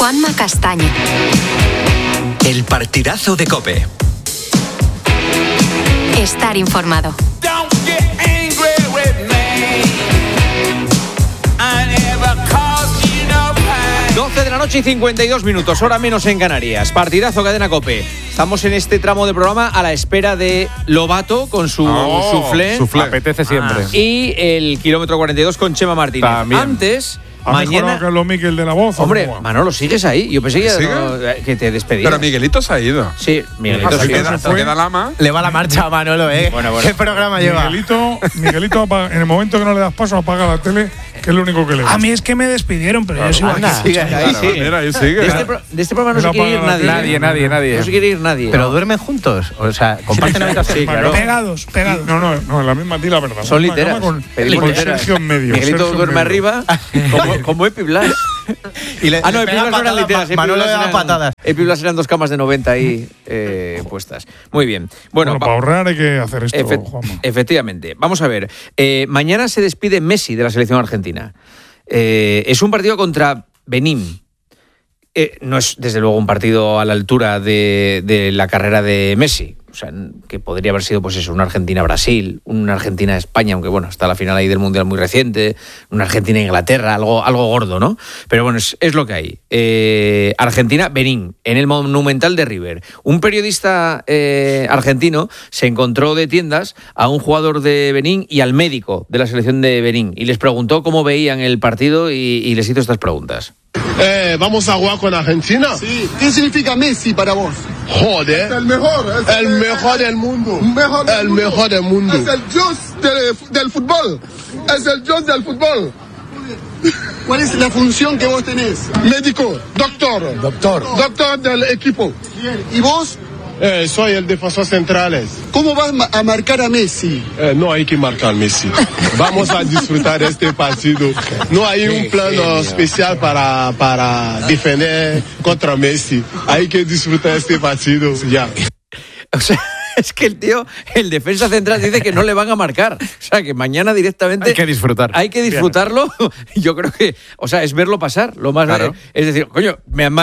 Juanma Castaño. El partidazo de COPE. Estar informado. 12 de la noche y 52 minutos, hora menos en Canarias. Partidazo, cadena COPE. Estamos en este tramo de programa a la espera de Lobato con su soufflé. Apetece siempre. Y el kilómetro 42 con Chema Martínez. También. Antes, ¿Ha mejorado Carlos Miquel de la voz? hombre, Manolo, ¿sigues ahí? Yo pensé que te despedías. Pero Miguelito se ha ido. Sí, Miguelito Se sí. queda Lama. Le va la marcha a Manolo, ¿eh? Bueno. ¿Qué programa lleva? Miguelito en el momento que no le das paso, apaga la tele, que es lo único que le gusta. A mí es que me despidieron, pero yo sigo aquí. Sigue ahí, Claro, sí. mira, ahí sigue. De este programa no se quiere ir nadie. Nadie. No se quiere ir nadie. ¿Pero duermen juntos? O sea, ¿comparten habitación? Sí, claro. Pegados. No, en la misma tira, verdad. Son Una literas. cama Con Pedimos literas. Sergio en medio. Miguelito Sergio en duerme medio. arriba, como Epi Blas. No, Epi Blas no eran literas. Manolo le da patadas. Epi Blas eran dos camas de 90 ahí puestas. Muy bien. Bueno, Para ahorrar hay que hacer esto, Juanma. efectivamente. Vamos a ver. Mañana se despide Messi de la selección argentina. Es un partido contra Benín. No es, desde luego, un partido a la altura de la carrera de Messi. O sea, que podría haber sido, pues eso, una Argentina-Brasil, una Argentina-España, aunque bueno, está la final ahí del Mundial muy reciente, una Argentina-Inglaterra, algo gordo, ¿no? Pero bueno, es lo que hay. Argentina-Benín, en el Monumental de River. Un periodista argentino se encontró de tiendas a un jugador de Benín y al médico de la selección de Benín y les preguntó cómo veían el partido y les hizo estas preguntas. ¿Vamos a jugar con Argentina? Sí. ¿Qué significa Messi para vos? Joder. El mejor. El mejor del mundo. El mejor del mundo. Es el dios del fútbol. Es el dios del fútbol. ¿Cuál es la función que vos tenés? Médico, doctor. Doctor del equipo. Bien. ¿Y vos? Soy el defensor central. ¿Cómo vas a marcar a Messi? No hay que marcar a Messi. Vamos a disfrutar este partido. No hay un plano especial para defender contra Messi. Hay que disfrutar este partido ya. O sea, es que el tío, el defensa central, dice que no le van a marcar. O sea, que mañana directamente... Hay que disfrutar. Hay que disfrutarlo. Yo creo que, o sea, es verlo pasar. Lo más Claro. Es decir, coño,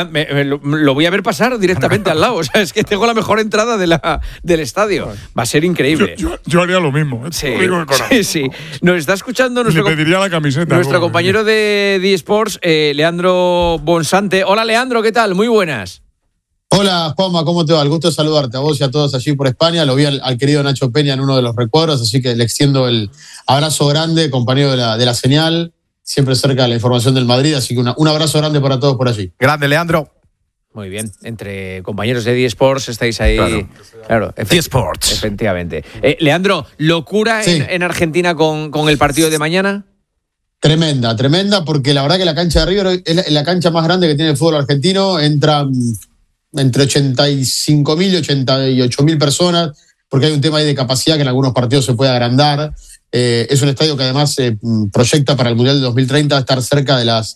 lo voy a ver pasar directamente al lado. O sea, es que tengo la mejor entrada del estadio. Va a ser increíble. Yo haría lo mismo. Sí, Lo digo de corazón. sí. Nos está escuchando Le pediría la camiseta. nuestro ¿no? compañero de eSports, Leandro Bonsante. Hola, Leandro, ¿qué tal? Muy buenas. Hola, Juanma, ¿cómo te va? El gusto de saludarte a vos y a todos allí por España. Lo vi al querido Nacho Peña en uno de los recuadros, así que le extiendo el abrazo grande, compañero de la señal, siempre cerca de la información del Madrid, así que un abrazo grande para todos por allí. Grande, Leandro. Muy bien, entre compañeros de eSports estáis ahí. Claro, eSports. Efectivamente. Leandro, ¿locura Sí. en Argentina con el partido de mañana? Tremenda, porque la verdad que la cancha de River es la cancha más grande que tiene el fútbol argentino, entran entre 85.000 y 88.000 personas, porque hay un tema ahí de capacidad que en algunos partidos se puede agrandar. Es un estadio que además proyecta para el Mundial de 2030 estar cerca de los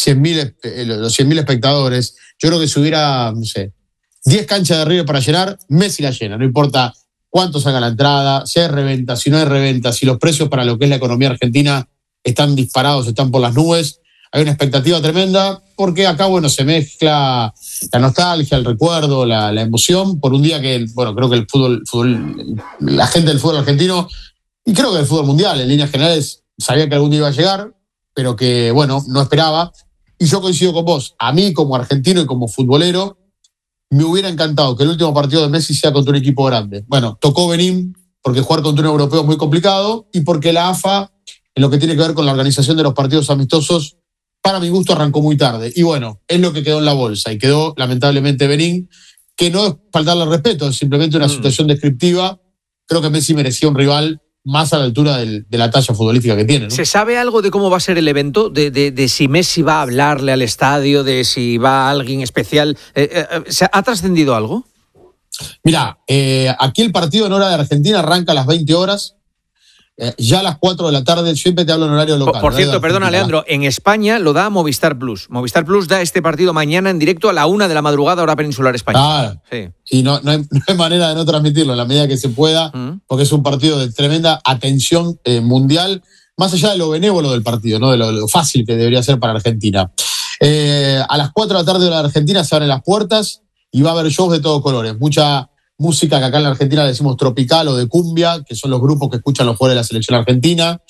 100.000 espectadores. Yo creo que si hubiera, 10 canchas de River para llenar, Messi la llena, no importa cuánto salga la entrada, si hay reventa, si no hay reventa, si los precios para lo que es la economía argentina están disparados, están por las nubes. Hay una expectativa tremenda porque acá, se mezcla la nostalgia, el recuerdo, la emoción por un día que, creo que el fútbol, la gente del fútbol argentino y creo que el fútbol mundial en líneas generales sabía que algún día iba a llegar, pero que, no esperaba. Y yo coincido con vos. A mí, como argentino y como futbolero, me hubiera encantado que el último partido de Messi sea contra un equipo grande. Tocó Benín porque jugar contra un europeo es muy complicado y porque la AFA, en lo que tiene que ver con la organización de los partidos amistosos, para mi gusto arrancó muy tarde. Y es lo que quedó en la bolsa. Y quedó, lamentablemente, Benín, que no es faltarle al respeto, es simplemente una situación descriptiva. Creo que Messi merecía un rival más a la altura de la talla futbolística que tiene, ¿no? ¿Se sabe algo de cómo va a ser el evento? De si Messi va a hablarle al estadio, de si va alguien especial. ¿Ha trascendido algo? Mira, aquí el partido en hora de Argentina arranca a las 20 horas. Ya a las 4 de la tarde, siempre te hablo en horario local. Por cierto, perdona, Leandro, en España lo da Movistar Plus. Movistar Plus da este partido mañana en directo a la 1 de la madrugada, hora peninsular española. Claro. Sí. Y no hay manera de no transmitirlo en la medida que se pueda, porque es un partido de tremenda atención mundial, más allá de lo benévolo del partido, ¿no? De lo fácil que debería ser para Argentina. A las 4 de la tarde de la Argentina se abren las puertas y va a haber shows de todos colores. Mucha música que acá en la Argentina le decimos tropical o de cumbia, que son los grupos que escuchan los jugadores de la selección argentina.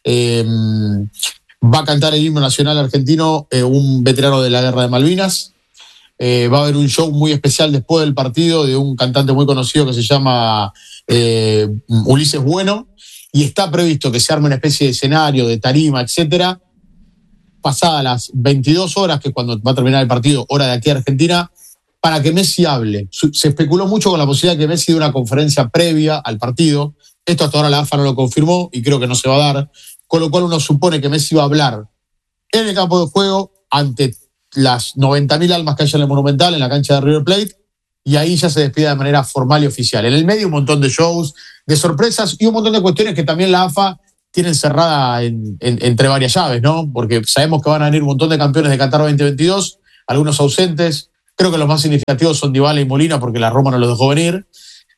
Va a cantar el himno nacional argentino un veterano de la Guerra de Malvinas. Va a haber un show muy especial después del partido de un cantante muy conocido que se llama Ulises Bueno, y está previsto que se arme una especie de escenario, de tarima, etcétera, pasadas las 22 horas, que es cuando va a terminar el partido, hora de aquí a Argentina, para que Messi hable. Se especuló mucho con la posibilidad de que Messi dé una conferencia previa al partido. Esto hasta ahora la AFA no lo confirmó y creo que no se va a dar, con lo cual uno supone que Messi va a hablar en el campo de juego ante las 90.000 almas que hay en el Monumental, en la cancha de River Plate, y ahí ya se despide de manera formal y oficial. En el medio un montón de shows, de sorpresas y un montón de cuestiones que también la AFA tiene encerrada entre varias llaves, ¿no? Porque sabemos que van a venir un montón de campeones de Qatar 2022, algunos ausentes. Creo que los más significativos son Dybala y Molina, porque la Roma no los dejó venir.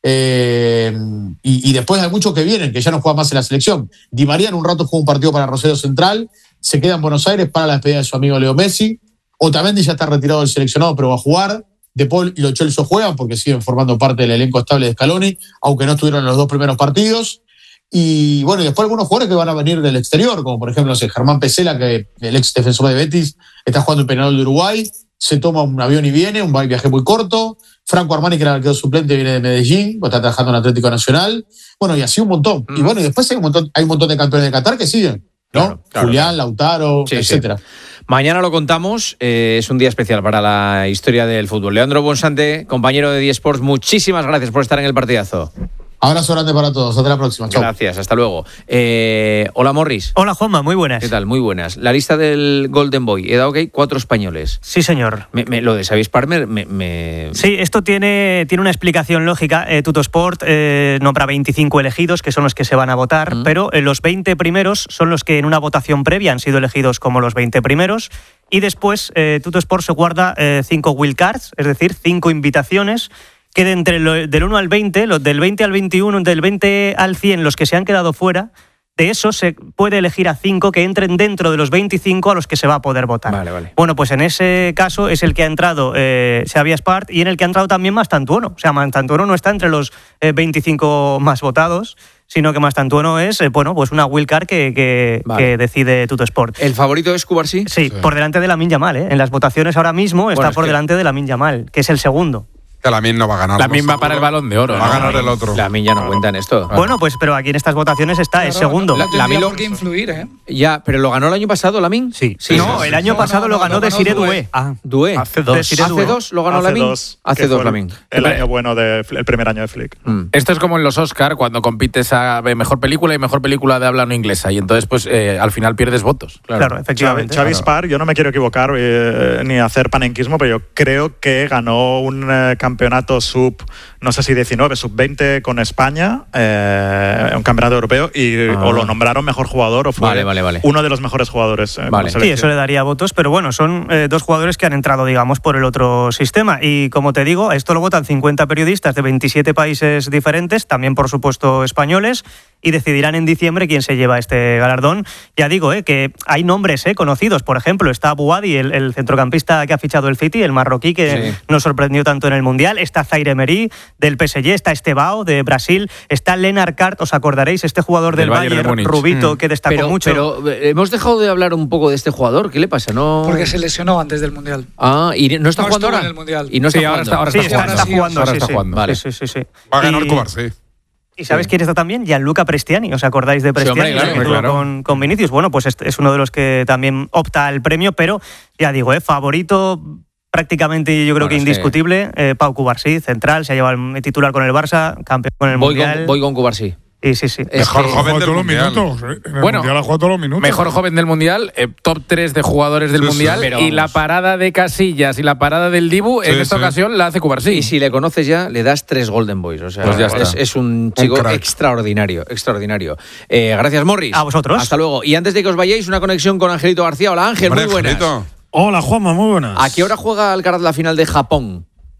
Y después hay muchos que vienen, que ya no juegan más en la selección. Di María en un rato juega un partido para Rosario Central, se queda en Buenos Aires para la despedida de su amigo Leo Messi. Otamendi ya está retirado del seleccionado, pero va a jugar. De Paul y Lo Celso juegan porque siguen formando parte del elenco estable de Scaloni, aunque no estuvieron en los 2 primeros partidos. Y bueno, y después algunos jugadores que van a venir del exterior, como por ejemplo Germán Pesela, que el ex defensor de Betis, está jugando en Peñarol de Uruguay, se toma un avión y viene, un viaje muy corto. Franco Armani, que era el arquero suplente, viene de Medellín, está trabajando en Atlético Nacional. Bueno, y así un montón. Y bueno, y después hay un montón de campeones de Qatar que siguen, ¿no? Claro, Julián, Lautaro, etcétera. Sí. Mañana lo contamos, es un día especial para la historia del fútbol. Leandro Bonsante, compañero de D-Sports, muchísimas gracias por estar en el partidazo. Abrazo grande para todos, hasta la próxima. Chau. Gracias, hasta luego. Hola Morris. Hola Juanma, muy buenas. ¿Qué tal? Muy buenas. La lista del Golden Boy, he dado que hay 4 españoles. Sí, señor. Lo de Xavi Sparmer Sí, esto tiene una explicación lógica. Tuttosport nombra 25 elegidos, que son los que se van a votar, pero los 20 primeros son los que en una votación previa han sido elegidos como los 20 primeros, y después Tuttosport se guarda 5 wildcards, es decir, 5 invitaciones, que del 1 al 20, del 20 al 21, del 20 al 100, los que se han quedado fuera, de eso se puede elegir a 5 que entren dentro de los 25 a los que se va a poder votar. Vale. Bueno, pues en ese caso es el que ha entrado Xavi Espart, y en el que ha entrado también Mastantuono. O sea, Mastantuono no está entre los 25 más votados, sino que Mastantuono es pues una wildcard que decide Tuttosport. ¿El favorito es Cubarsí? Sí, por delante de Lamine Yamal. En las votaciones ahora mismo está por delante de Lamine Yamal, que es el segundo. Que Lamine no va a ganar. Lamine va para el Balón de Oro. Va a ganar el otro. Lamine ya no cuenta en esto. Bueno, pues pero aquí en estas votaciones está el segundo. Lamine por qué influir, ¿eh? Ya, pero ¿lo ganó el año pasado Lamine? Sí. No, el año pasado lo ganó Desiré Doué. Doué. Hace 2. ¿Hace 2 lo ganó Lamine? Hace 2 Lamine. El año bueno el primer año de Flick. Esto es como en los Oscar, cuando compites a mejor película y mejor película de habla no inglesa, y entonces pues al final pierdes votos. Claro, efectivamente. Xavi Spar, yo no me quiero equivocar ni hacer panenquismo, pero yo creo que ganó un campeonato no sé si 19, sub-20 con España, un campeonato europeo, y o lo nombraron mejor jugador o fue uno de los mejores jugadores. Sí, eso le daría votos, pero bueno, son 2 jugadores que han entrado, digamos, por el otro sistema. Y como te digo, esto lo votan 50 periodistas de 27 países diferentes, también por supuesto españoles, y decidirán en diciembre quién se lleva este galardón. Ya digo, que hay nombres conocidos. Por ejemplo, está Bouhaddi, el centrocampista que ha fichado el City, el marroquí, que nos sorprendió tanto en el Mundial. Está Zaire Emery, del PSG. Está Estevao, de Brasil. Está Lennart Kart, os acordaréis, este jugador del Bayern, rubito, que destacó mucho. Pero hemos dejado de hablar un poco de este jugador. ¿Qué le pasa? Porque se lesionó antes del Mundial. ¿Y no está jugando ahora? En el Mundial. Y no está jugando. Ahora está jugando. Vale. Sí. Va a ganar Cubarsí. ¿Y sabes quién está también? Gianluca Prestiani. ¿Os acordáis de Prestiani? Sí, hombre, claro. Con Vinicius. Bueno, pues es uno de los que también opta al premio, pero ya digo, favorito prácticamente, yo creo que indiscutible. Pau Cubarsí, central, se ha llevado el titular con el Barça, campeón con el Mundial. Voy con Cubarsí. Sí. Mejor joven del Mundial. Mundial ha jugado todos los minutos. Mejor joven del Mundial, top 3 de jugadores del Mundial, y la parada de Casillas y la parada del Dibu en esta ocasión la hace Cubarsí. Y si le conoces ya, le das 3 Golden Boys. O sea, pues ya está. Es un chico extraordinario. Gracias, Morris. A vosotros. Hasta luego. Y antes de que os vayáis, una conexión con Angelito García. Hola, Ángel, muy buenas. Hola, Juanma, muy buenas. ¿A qué hora juega Alcaraz la final de Japón?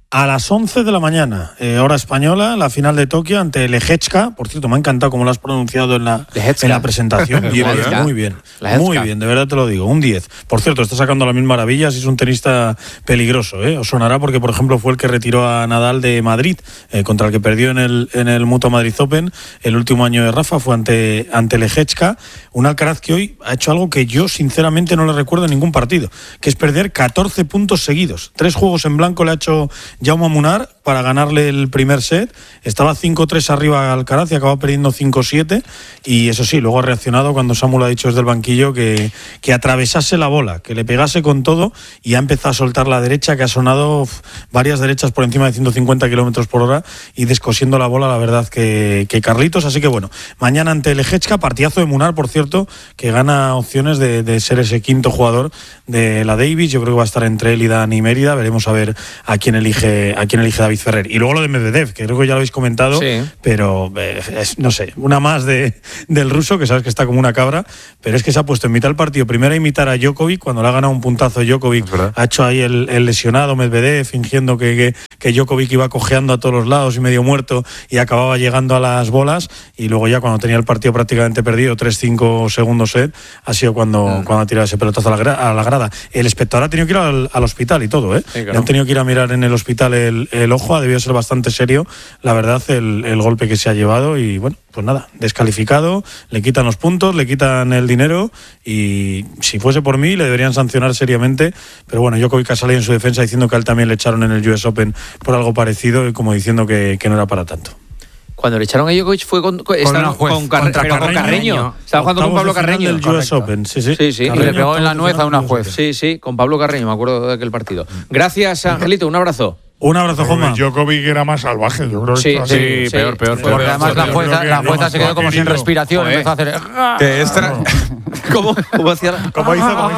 A las 11 de la mañana, hora española, la final de Tokio ante Lechecka. Por cierto, me ha encantado cómo lo has pronunciado en la presentación. Bien, muy bien. Muy bien, de verdad te lo digo. Un 10. Por cierto, está sacando las mil maravillas y es un tenista peligroso. Os sonará porque, por ejemplo, fue el que retiró a Nadal de Madrid, contra el que perdió en el Mutua Madrid Open. El último año de Rafa fue ante Lechecka. Un Alcaraz que hoy ha hecho algo que yo, sinceramente, no le recuerdo en ningún partido, que es perder 14 puntos seguidos. 3 juegos en blanco le ha hecho Jaume Munar para ganarle el primer set. Estaba 5-3 arriba Alcaraz y acabó perdiendo 5-7. Y eso sí, luego ha reaccionado cuando Samuel ha dicho desde el banquillo que atravesase la bola, que le pegase con todo, y ha empezado a soltar la derecha, que ha sonado varias derechas por encima de 150 kilómetros por hora y descosiendo la bola, la verdad que Carlitos. Así que bueno, mañana ante Lechecka, partidazo de Munar, por cierto, que gana opciones de ser ese quinto jugador de la Davis. Yo creo que va a estar entre él y Dani Mérida. Veremos a ver a quién elige David Ferrer. Y luego lo de Medvedev, que creo que ya lo habéis comentado, sí. Pero no sé, una más del ruso, que sabes que está como una cabra, pero es que se ha puesto en mitad del partido primero a imitar a Djokovic, cuando le ha ganado un puntazo Djokovic, ha hecho ahí el lesionado Medvedev, fingiendo que Djokovic iba cojeando a todos los lados y medio muerto, y acababa llegando a las bolas, y luego ya cuando tenía el partido prácticamente perdido, 3-5 segundos set, ha sido cuando ha tirado ese pelotazo a la grada. El espectador ha tenido que ir al hospital y todo, Sí, claro. Han tenido que ir a mirar en el hospital el ojo, ha debido ser bastante serio, la verdad, el golpe que se ha llevado. Y bueno, pues nada, descalificado, le quitan los puntos, le quitan el dinero, y si fuese por mí le deberían sancionar seriamente. Pero bueno, Djokovic ha salido en su defensa diciendo que a él también le echaron en el US Open por algo parecido, y como diciendo que no era para tanto. Cuando le echaron a Djokovic fue con Carreño. Estaba jugando con Pablo Carreño. Del US Open, sí. Y le pegó en la nuez a una juez. Sí, con Pablo Carreño, me acuerdo de aquel partido. Gracias, Angelito, un abrazo. Un abrazo, Juanma. Djokovic era más salvaje, yo creo que sí, peor. Porque además la jueza se quedó como sin respiración, empezó a hacer... Que extra... ¿Cómo hacía? ¿Cómo hizo?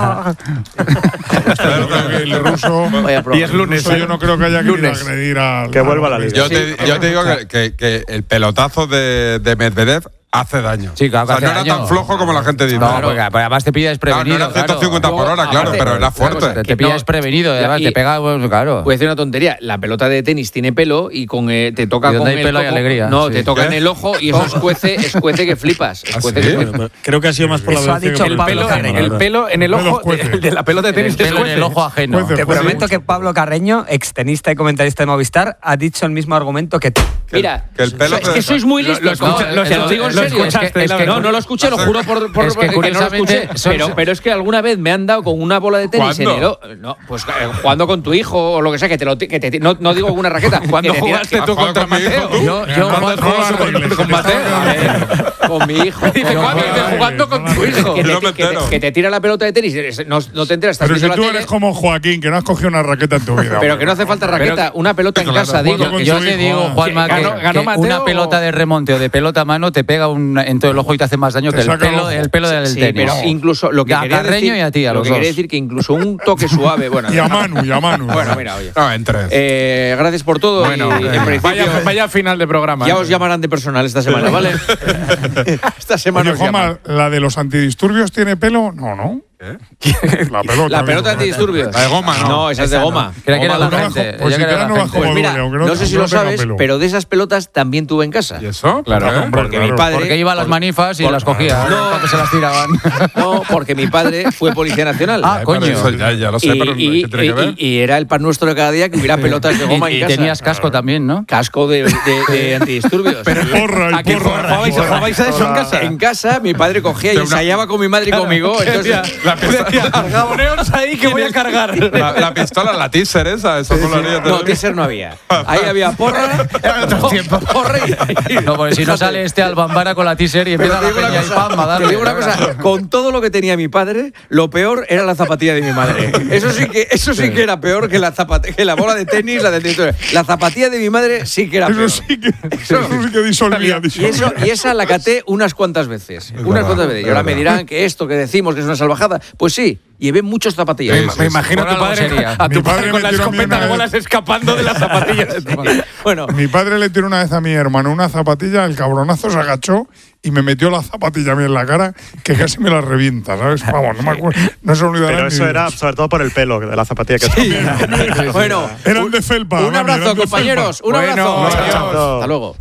El ruso... Y es lunes. Yo no creo que haya querido agredir al... Que vuelva a la liga. Yo te digo que el pelotazo de Medvedev hace daño. Sí, claro, no era tan flojo como la gente dice. No, porque además te pilla desprevenido. No era 150 por hora, claro, pero era fuerte. Te pilla desprevenido, además te pega, claro. Voy a decir una tontería. La pelota de tenis tiene pelo y te toca con el pelo hay alegría. No, te toca en el ojo y eso escuece que flipas. Creo que ha sido más por la velocidad. El pelo en el ojo de la pelota de tenis en el ojo ajeno. Te prometo que Pablo Carreño, extenista y comentarista de Movistar, ha dicho el mismo argumento que tú. Mira, es que sois muy listos. Lo digo en serio. No lo escuché, lo juro por que no lo escuché. Pero es que alguna vez me han dado con una bola de tenis en el ojo. No, pues jugando con tu hijo o lo que sea, no digo con una raqueta. ¿Cuándo jugaste tú contra Mateo? Yo con Mateo. Con mi hijo. Jugando con tu hijo. Que te tira la pelota de tenis, no te enteras. Pero si tú eres como Joaquín, que no has cogido una raqueta en tu vida. Pero que no hace falta raqueta, una pelota en casa, digo. Yo te digo, Juanma, que una pelota de remonte o de pelota a mano te pega en todo el ojo y te hace más daño que el pelo del tenis. Pero incluso lo que quería decir, y a ti, a los dos. Quería decir que incluso un toque suave, y a Manu. Bueno, mira, oye. No, en tres. Gracias por todo. Bueno, vaya final de programa. Ya os llamarán de personal esta semana, ¿vale? Esta semana. Oye, Juanma, ¿la de los antidisturbios tiene pelo? No. La pelota antidisturbios. La de goma, ¿no? No, esa es de goma. Creo que era la gente. Pues mira, no sé si lo sabes, pero de esas pelotas también tuve en casa. ¿Y eso? Claro. Porque mi padre... Porque iba a las manifas y las cogía cuando se las tiraban. No, porque mi padre fue policía nacional. Coño. Eso ya lo sé, pero ¿qué tiene que ver? Y era el pan nuestro de cada día que hubiera pelotas de goma en casa. Y tenías casco también, ¿no? Casco de antidisturbios. Pero porra. ¿Jugabais a eso en casa? En casa mi padre cogía y ensayaba con mi madre y conmigo. Entonces, poneos ahí que voy a cargar. La pistola, la teaser esa, eso molaría. No, teaser no había. Ahí había porra. No, porque si no sale Albambara con la teaser y empieza la peña y pam, a darle. Te digo una cosa, con todo lo que tenía mi padre, lo peor era la zapatilla de mi madre. Eso sí que era peor que la bola de tenis, la zapatilla de mi madre sí que era peor. Eso sí que disolvía. Y esa la caté unas cuantas veces. Y ahora me dirán que esto que decimos que es una salvajada. Pues sí, llevé muchos zapatillas. Me imagino a tu padre con la escopeta de bolas escapando de las zapatillas de tu padre. Bueno, mi padre le tiró una vez a mi hermano una zapatilla, el cabronazo se agachó y me metió la zapatilla a mí en la cara, que casi me la revienta, ¿sabes? Vamos, no me acuerdo, no se olvidará. Pero eso era sobre todo por el pelo de la zapatilla que sí. Bueno, eran de felpa. Un abrazo, compañeros. Un abrazo. Hasta luego.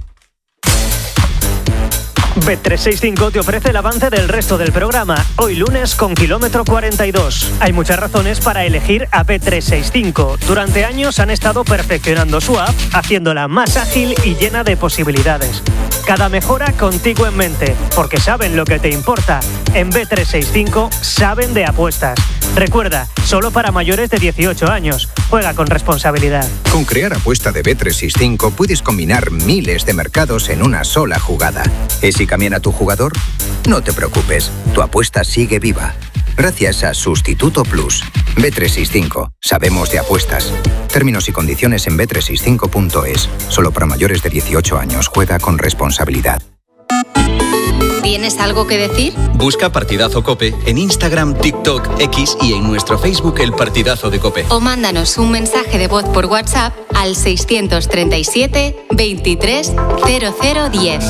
Bet365 te ofrece el avance del resto del programa, hoy lunes con kilómetro 42. Hay muchas razones para elegir a Bet365. Durante años han estado perfeccionando su app, haciéndola más ágil y llena de posibilidades. Cada mejora contigo en mente, porque saben lo que te importa. En Bet365 saben de apuestas. Recuerda, solo para mayores de 18 años. Juega con responsabilidad. Con Crear Apuesta de Bet365 puedes combinar miles de mercados en una sola jugada. ¿Y si cambian a tu jugador? No te preocupes, tu apuesta sigue viva. Gracias a Sustituto Plus. Bet365. Sabemos de apuestas. Términos y condiciones en bet365.es. Solo para mayores de 18 años. Juega con responsabilidad. ¿Tienes algo que decir? Busca Partidazo COPE en Instagram, TikTok, X y en nuestro Facebook El Partidazo de COPE. O mándanos un mensaje de voz por WhatsApp al 637 23 0010.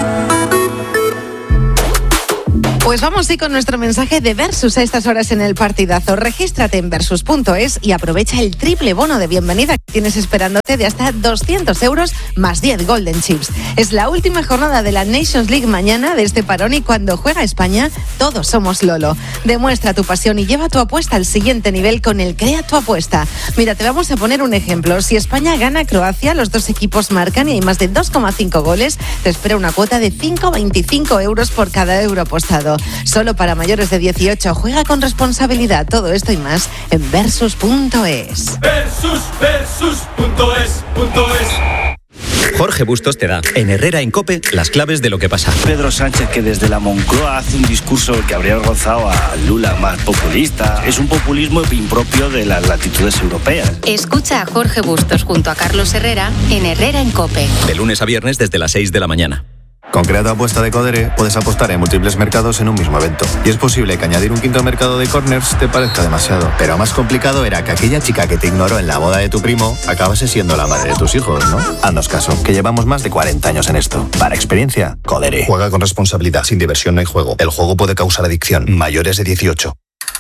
Pues vamos sí con nuestro mensaje de Versus a estas horas en el Partidazo. Regístrate en Versus.es y aprovecha el triple bono de bienvenida que tienes esperándote de hasta 200 euros más 10 Golden Chips. Es la última jornada de la Nations League mañana de este parón y cuando juega España, todos somos Lolo. Demuestra tu pasión y lleva tu apuesta al siguiente nivel con el Crea tu Apuesta. Mira, te vamos a poner un ejemplo. Si España gana a Croacia, los dos equipos marcan y hay más de 2,5 goles, te espera una cuota de 5,25 euros por cada euro apostado. Solo para mayores de 18. Juega con responsabilidad. Todo esto y más en Versus.es. Versus.es. Jorge Bustos te da, en Herrera en COPE, las claves de lo que pasa. Pedro Sánchez, que desde la Moncloa hace un discurso que habría avergonzado a Lula, más populista. Es un populismo impropio de las latitudes europeas. Escucha a Jorge Bustos junto a Carlos Herrera en Herrera en COPE. De lunes a viernes desde las 6 de la mañana. Con Crea tu Apuesta de Codere puedes apostar en múltiples mercados en un mismo evento. Y es posible que añadir un quinto mercado de corners te parezca demasiado. Pero más complicado era que aquella chica que te ignoró en la boda de tu primo acabase siendo la madre de tus hijos, ¿no? Haznos caso, que llevamos más de 40 años en esto. Para experiencia, Codere. Juega con responsabilidad, sin diversión no hay juego. El juego puede causar adicción. Mayores de 18.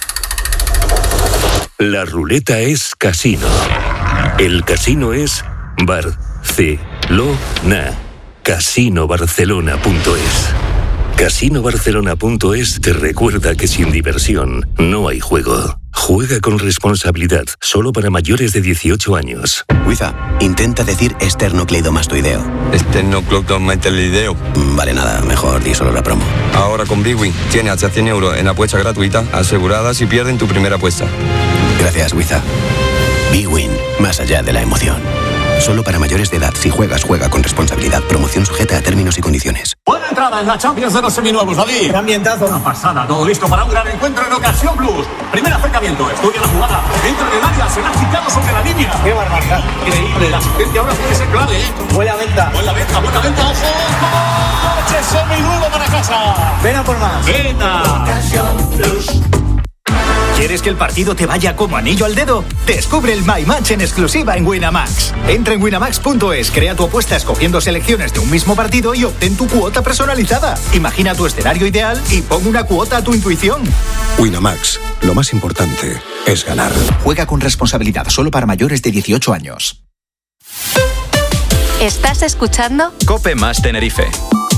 La ruleta es casino. El casino es Barcelona. CasinoBarcelona.es. CasinoBarcelona.es te recuerda que sin diversión no hay juego. Juega con responsabilidad, solo para mayores de 18 años. Wiza, intenta decir esternocleidomastoideo. Esternocleidomastoideo. Vale, nada, mejor di solo la promo. Ahora con Bwin tiene hasta 100 euros en apuesta gratuita asegurada si pierden tu primera apuesta. Gracias, Wiza. Bwin, más allá de la emoción. Solo para mayores de edad. Si juegas, juega con responsabilidad. Promoción sujeta a términos y condiciones. Buena entrada en la Champions de los seminuevos, David. Qué ambientazo. Una pasada, todo listo para un gran encuentro en Ocasión Plus. Primer acercamiento, estudia la jugada. Entra en el área, se la ha quitado sobre la línea. Qué barbaridad. Increíble, la asistencia ahora puede ser clave, ¿eh? Buena venta. Buena venta, ojo. ¡Coche seminuevo para casa! Ven a por más. Venga. Ocasión Plus. ¿Quieres que el partido te vaya como anillo al dedo? Descubre el My Match en exclusiva en Winamax. Entra en winamax.es, crea tu apuesta escogiendo selecciones de un mismo partido y obtén tu cuota personalizada. Imagina tu escenario ideal y pon una cuota a tu intuición. Winamax, lo más importante es ganar. Juega con responsabilidad, solo para mayores de 18 años. ¿Estás escuchando? COPE más Tenerife.